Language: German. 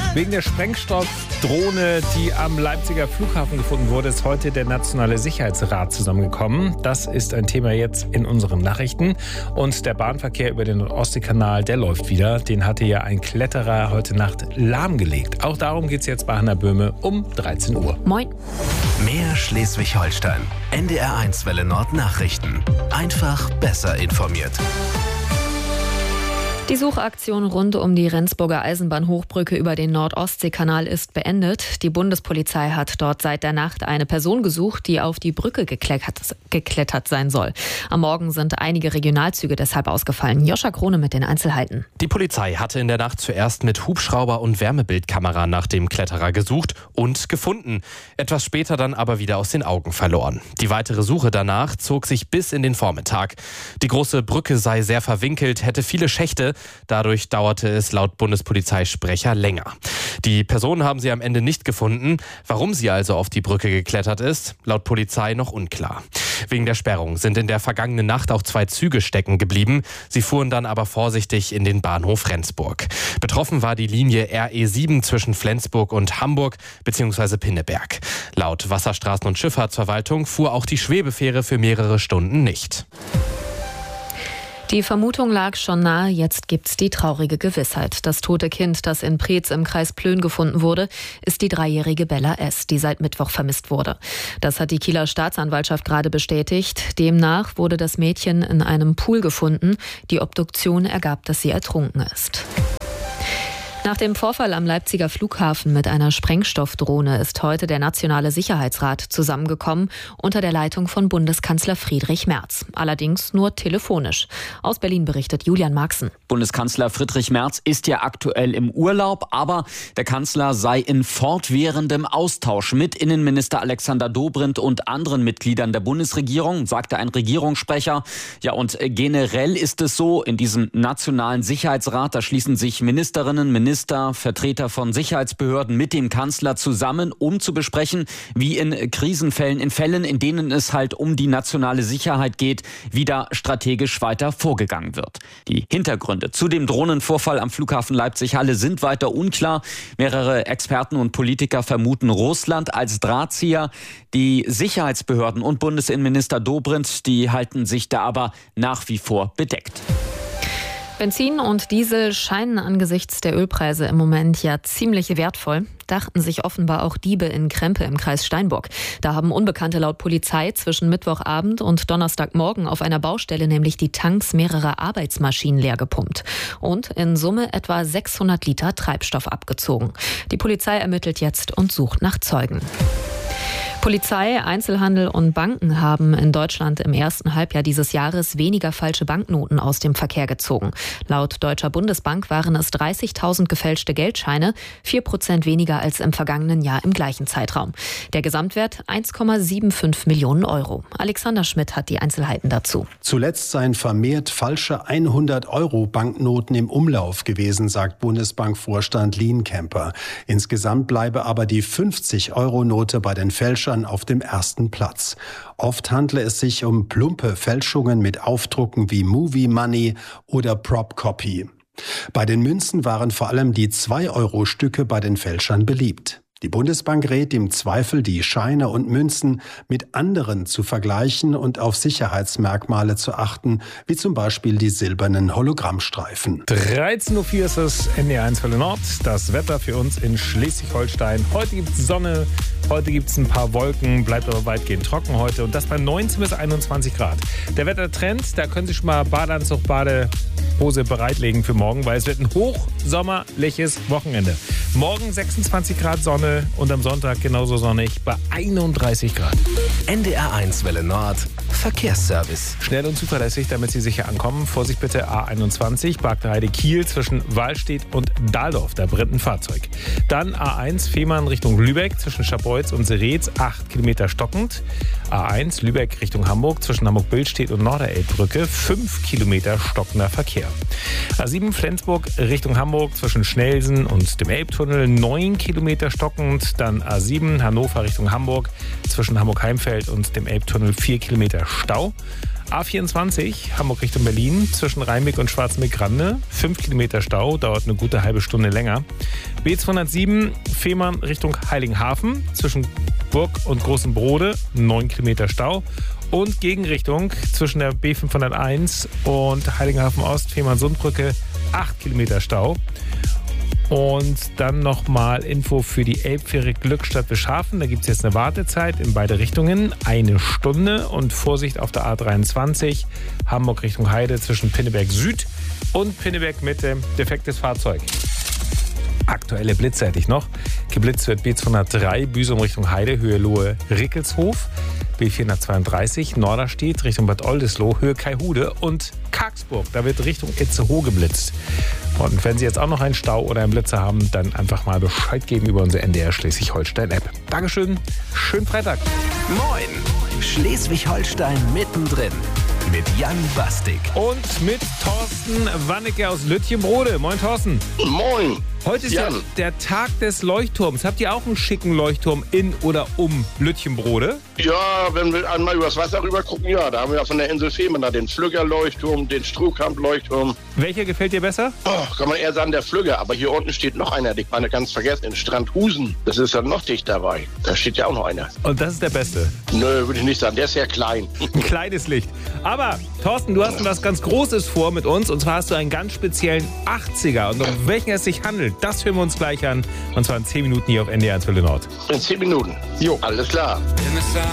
Wegen der Sprengstoffdrohne, die am Leipziger Flughafen gefunden wurde, ist heute der Nationale Sicherheitsrat zusammengekommen. Das ist ein Thema jetzt in unseren Nachrichten. Und der Bahnverkehr über den Nord-Ostsee-Kanal, der läuft wieder. Den hatte ja ein Kletterer heute Nacht lahmgelegt. Auch darum geht es jetzt bei Hannah Böhme um 13 Uhr. Moin. Mehr Schleswig-Holstein. NDR1 Welle Nord Nachrichten. Einfach besser informiert. Die Suchaktion rund um die Rendsburger Eisenbahnhochbrücke über den Nord-Ostsee-Kanal ist beendet. Die Bundespolizei hat dort seit der Nacht eine Person gesucht, die auf die Brücke geklettert sein soll. Am Morgen sind einige Regionalzüge deshalb ausgefallen. Joscha Krone mit den Einzelheiten. Die Polizei hatte in der Nacht zuerst mit Hubschrauber und Wärmebildkamera nach dem Kletterer gesucht und gefunden. Etwas später dann aber wieder aus den Augen verloren. Die weitere Suche danach zog sich bis in den Vormittag. Die große Brücke sei sehr verwinkelt, hätte viele Schächte. Dadurch dauerte es laut Bundespolizeisprecher länger. Die Person haben sie am Ende nicht gefunden. Warum sie also auf die Brücke geklettert ist, laut Polizei noch unklar. Wegen der Sperrung sind in der vergangenen Nacht auch 2 Züge stecken geblieben. Sie fuhren dann aber vorsichtig in den Bahnhof Rendsburg. Betroffen war die Linie RE7 zwischen Flensburg und Hamburg bzw. Pinneberg. Laut Wasserstraßen- und Schifffahrtsverwaltung fuhr auch die Schwebefähre für mehrere Stunden nicht. Die Vermutung lag schon nahe, jetzt gibt's die traurige Gewissheit. Das tote Kind, das in Preetz im Kreis Plön gefunden wurde, ist die 3-jährige Bella S., die seit Mittwoch vermisst wurde. Das hat die Kieler Staatsanwaltschaft gerade bestätigt. Demnach wurde das Mädchen in einem Pool gefunden. Die Obduktion ergab, dass sie ertrunken ist. Nach dem Vorfall am Leipziger Flughafen mit einer Sprengstoffdrohne ist heute der Nationale Sicherheitsrat zusammengekommen unter der Leitung von Bundeskanzler Friedrich Merz. Allerdings nur telefonisch. Aus Berlin berichtet Julian Marxen. Bundeskanzler Friedrich Merz ist ja aktuell im Urlaub, aber der Kanzler sei in fortwährendem Austausch mit Innenminister Alexander Dobrindt und anderen Mitgliedern der Bundesregierung, sagte ein Regierungssprecher. Ja, und generell ist es so, in diesem Nationalen Sicherheitsrat, da schließen sich Ministerinnen, Minister, Vertreter von Sicherheitsbehörden mit dem Kanzler zusammen, um zu besprechen, wie in Krisenfällen, in Fällen, in denen es halt um die nationale Sicherheit geht, wie da strategisch weiter vorgegangen wird. Die Hintergründe zu dem Drohnenvorfall am Flughafen Leipzig-Halle sind weiter unklar. Mehrere Experten und Politiker vermuten Russland als Drahtzieher. Die Sicherheitsbehörden und Bundesinnenminister Dobrindt, die halten sich da aber nach wie vor bedeckt. Benzin und Diesel scheinen angesichts der Ölpreise im Moment ja ziemlich wertvoll. Dachten sich offenbar auch Diebe in Krempe im Kreis Steinburg. Da haben Unbekannte laut Polizei zwischen Mittwochabend und Donnerstagmorgen auf einer Baustelle nämlich die Tanks mehrerer Arbeitsmaschinen leer gepumpt und in Summe etwa 600 Liter Treibstoff abgezogen. Die Polizei ermittelt jetzt und sucht nach Zeugen. Polizei, Einzelhandel und Banken haben in Deutschland im ersten Halbjahr dieses Jahres weniger falsche Banknoten aus dem Verkehr gezogen. Laut Deutscher Bundesbank waren es 30.000 gefälschte Geldscheine, 4% weniger als im vergangenen Jahr im gleichen Zeitraum. Der Gesamtwert 1,75 Millionen Euro. Alexander Schmidt hat die Einzelheiten dazu. Zuletzt seien vermehrt falsche 100-Euro-Banknoten im Umlauf gewesen, sagt Bundesbankvorstand Lienkemper. Insgesamt bleibe aber die 50-Euro-Note bei den Fälschern auf dem ersten Platz. Oft handle es sich um plumpe Fälschungen mit Aufdrucken wie Movie Money oder Prop Copy. Bei den Münzen waren vor allem die 2-Euro-Stücke bei den Fälschern beliebt. Die Bundesbank rät im Zweifel, die Scheine und Münzen mit anderen zu vergleichen und auf Sicherheitsmerkmale zu achten, wie zum Beispiel die silbernen Hologrammstreifen. 13.04 Uhr ist es NDR1 Welle Nord. Das Wetter für uns in Schleswig-Holstein. Heute gibt es Sonne, heute gibt es ein paar Wolken, bleibt aber weitgehend trocken heute und das bei 19 bis 21 Grad. Der Wettertrend, da können Sie schon mal Badeanzug, Badehose bereitlegen für morgen, weil es wird ein hochsommerliches Wochenende. Morgen 26 Grad Sonne und am Sonntag genauso sonnig bei 31 Grad. NDR1 Welle Nord Verkehrsservice. Schnell und zuverlässig, damit Sie sicher ankommen. Vorsicht bitte A21, Bargteheide-Kiel zwischen Wahlstedt und Dahldorf. Da brennt ein Fahrzeug. Dann A1 Fehmarn Richtung Lübeck zwischen Scharbeutz und Seretz, 8 Kilometer stockend. A1 Lübeck Richtung Hamburg zwischen Hamburg-Billstedt und Norderelbbrücke, 5 Kilometer stockender Verkehr. A7 Flensburg Richtung Hamburg zwischen Schnelsen und dem Elbtunnel, 9 Kilometer stockend. Dann A7 Hannover Richtung Hamburg zwischen Hamburg-Heimfeld und dem Elbtunnel, 4 Kilometer Stau. A24, Hamburg Richtung Berlin, zwischen Rheinbeck und Schwarzenbeck-Grande, 5 Kilometer Stau, dauert eine gute halbe Stunde länger. B207, Fehmarn Richtung Heiligenhafen, zwischen Burg und Großem Brode, 9 Kilometer Stau. Und Gegenrichtung zwischen der B501 und Heiligenhafen Ost, Fehmarn-Sundbrücke, 8 Kilometer Stau. Und dann nochmal Info für die Elbfähre Glückstadt-Bischhafen. Da gibt es jetzt eine Wartezeit in beide Richtungen, 1 Stunde. Und Vorsicht auf der A23, Hamburg Richtung Heide zwischen Pinneberg Süd und Pinneberg Mitte, defektes Fahrzeug. Aktuelle Blitze hätte ich noch. Geblitzt wird B203, Büsum Richtung Heide, Höhe Lohe Rickelshof. B432, Norderstedt Richtung Bad Oldesloe, Höhe Kaihude und Karksburg. Da wird Richtung Itzehoe geblitzt. Und wenn Sie jetzt auch noch einen Stau oder einen Blitzer haben, dann einfach mal Bescheid geben über unsere NDR Schleswig-Holstein-App. Dankeschön, schönen Freitag. Moin, Schleswig-Holstein mittendrin. Mit Jan Bastik. Und mit Thorsten Wannecke aus Lütjenbrode. Moin Thorsten. Moin. Heute ist ja der Tag des Leuchtturms. Habt ihr auch einen schicken Leuchtturm in oder um Lütjenbrode? Ja, wenn wir einmal übers Wasser rüber gucken, ja, da haben wir ja von der Insel Fehmarn da den Flügger-Leuchtturm, den Strohkamp-Leuchtturm. Welcher gefällt dir besser? Oh, kann man eher sagen, der Flügger. Aber hier unten steht noch einer, den meine ganz vergessen, in Strandhusen. Das ist ja noch dicht dabei. Da steht ja auch noch einer. Und das ist der beste? Nö, würde ich nicht sagen. Der ist ja klein. Ein kleines Licht. Aber, Thorsten, du hast was ganz Großes vor mit uns. Und zwar hast du einen ganz speziellen 80er. Und um welchen es sich handelt, das hören wir uns gleich an. Und zwar in 10 Minuten hier auf NDR 1 Welle Nord. In 10 Minuten? Jo. Alles klar.